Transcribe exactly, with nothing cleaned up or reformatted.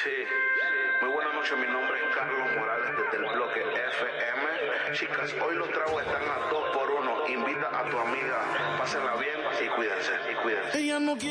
Sí, muy buenas noches, mi nombre es Carlos Morales desde el bloque F M. Chicas, hoy los tragos están a dos por uno. Invita a tu amiga, pásenla bien y cuídense, y cuídense. Ella no quiere